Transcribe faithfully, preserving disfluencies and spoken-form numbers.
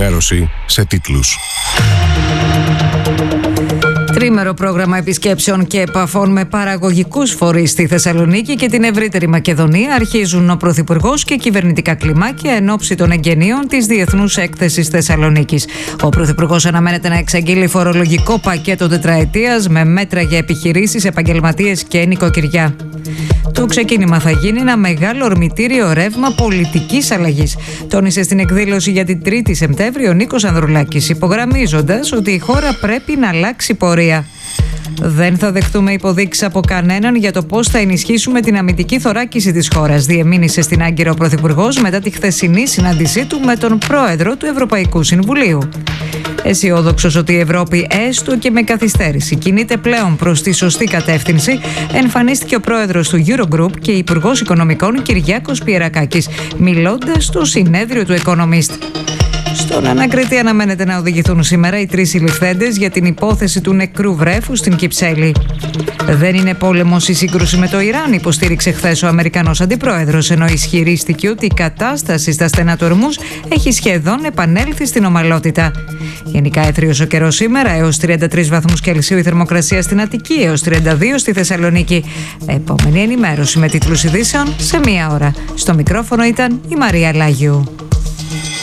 ενημέρωση σε τίτλους. Τρίμερο πρόγραμμα επισκέψεων και επαφών με παραγωγικούς φορείς στη Θεσσαλονίκη και την ευρύτερη Μακεδονία αρχίζουν ο Πρωθυπουργός και κυβερνητικά κλιμάκια εν ώψη των εγγενείων της Διεθνούς Έκθεσης Θεσσαλονίκης. Ο Πρωθυπουργός αναμένεται να εξαγγείλει φορολογικό πακέτο τετραετίας με μέτρα για επιχειρήσεις, επαγγελματίες και νοικοκυριά. Το ξεκίνημα θα γίνει ένα μεγάλο ορμητήριο ρεύμα πολιτικής αλλαγής, τόνισε στην εκδήλωση για την τρίτη Σεπτέμβρη ο Νίκος Ανδρουλάκης, υπογραμμίζοντας ότι η χώρα πρέπει να αλλάξει πορεία. Δεν θα δεχτούμε υποδείξεις από κανέναν για το πώς θα ενισχύσουμε την αμυντική θωράκιση της χώρας, διεμήνυσε στην Άγκυρα ο Πρωθυπουργός μετά τη χθεσινή συνάντησή του με τον Πρόεδρο του Ευρωπαϊκού Συμβουλίου. Αισιόδοξος ότι η Ευρώπη, έστω και με καθυστέρηση, κινείται πλέον προς τη σωστή κατεύθυνση, εμφανίστηκε ο πρόεδρος του Eurogroup και υπουργός Οικονομικών Κυριάκος Πιερακάκης, μιλώντας στο συνέδριο του Economist. Στον ανακριτή αναμένεται να οδηγηθούν σήμερα οι τρεις συλληφθέντες για την υπόθεση του νεκρού βρέφου στην Κυψέλη. Δεν είναι πόλεμος η σύγκρουση με το Ιράν, υποστήριξε χθες ο Αμερικανός αντιπρόεδρος, ενώ ισχυρίστηκε ότι η κατάσταση στα στενά του Ορμούζ έχει σχεδόν επανέλθει στην ομαλότητα. Γενικά έθριος ο καιρός σήμερα, έως τριάντα τρεις βαθμούς Κελσίου η θερμοκρασία στην Αττική, έως τριάντα δύο στη Θεσσαλονίκη. Επόμενη ενημέρωση με τίτλους ειδήσεων σε μία ώρα. Στο μικρόφωνο ήταν η Μαρία Λάγιου.